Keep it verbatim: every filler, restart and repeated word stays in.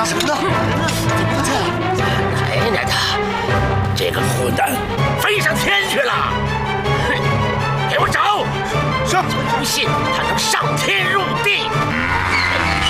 什么呢？ 奶奶的，这个混蛋飞上天去了！给我找！ 是。 不信他能上天入地。